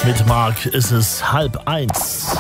Mit Marc ist es 12:30.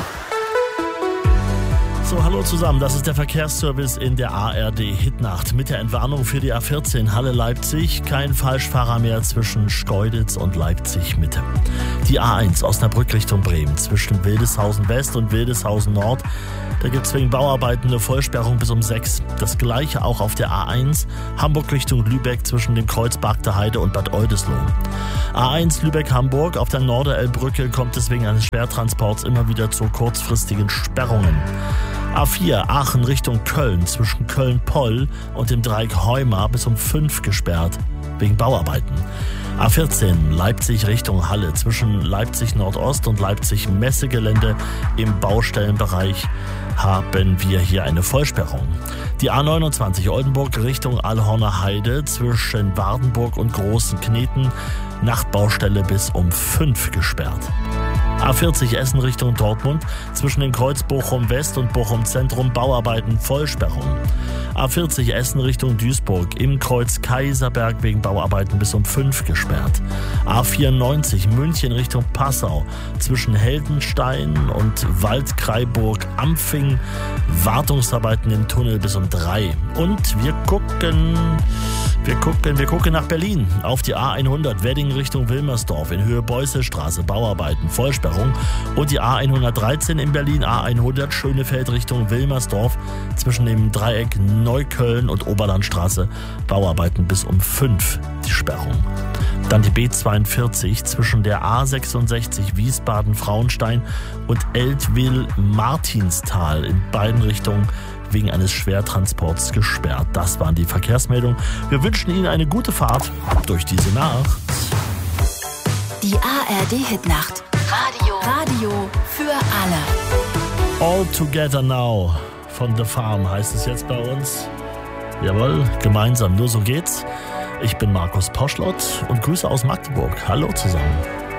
So, hallo zusammen, das ist der Verkehrsservice in der ARD Hitnacht mit der Entwarnung für die A14 Halle-Leipzig. Kein Falschfahrer mehr zwischen Schkeuditz und Leipzig-Mitte. Die A1 Osnabrück Richtung Bremen zwischen Wildeshausen West und Wildeshausen Nord. Da gibt es wegen Bauarbeiten eine Vollsperrung bis um 6. Das gleiche auch auf der A1 Hamburg Richtung Lübeck zwischen dem Kreuz Barkter Heide und Bad Oldesloe. A1 Lübeck-Hamburg auf der Norderelbbrücke kommt es wegen eines Schwertransports immer wieder zu kurzfristigen Sperrungen. A4 Aachen Richtung Köln zwischen Köln-Poll und dem Dreieck Heumar bis um 5 gesperrt wegen Bauarbeiten. A14 Leipzig Richtung Halle zwischen Leipzig Nordost und Leipzig Messegelände im Baustellenbereich haben wir hier eine Vollsperrung. Die A29 Oldenburg Richtung Allhorner Heide zwischen Wardenburg und Großen Kneten Nachtbaustelle bis um 5 gesperrt. A40 Essen Richtung Dortmund zwischen dem Kreuz Bochum West und Bochum Zentrum Bauarbeiten Vollsperrung. A40 Essen Richtung Duisburg im Kreuz Kaiserberg wegen Bauarbeiten bis um 5 gesperrt. A94 München Richtung Passau zwischen Heldenstein und Waldkraiburg-Ampfing Wartungsarbeiten im Tunnel bis um 3. Und wir gucken nach Berlin auf die A100 Wedding Richtung Wilmersdorf in Höhe Beuselstraße Bauarbeiten Vollsperrung und die A113 in Berlin A100 Schönefeld Richtung Wilmersdorf zwischen dem Dreieck Neukölln und Oberlandstraße Bauarbeiten bis um 5 die Sperrung. Dann die B42 zwischen der A66 Wiesbaden-Frauenstein und Eltville-Martinstal in beiden Richtungen wegen eines Schwertransports gesperrt. Das waren die Verkehrsmeldungen. Wir wünschen Ihnen eine gute Fahrt durch diese Nacht. Die ARD Hitnacht. Radio für alle. All Together Now von The Farm heißt es jetzt bei uns. Jawohl, gemeinsam, nur so geht's. Ich bin Markus Poschlott und Grüße aus Magdeburg. Hallo zusammen.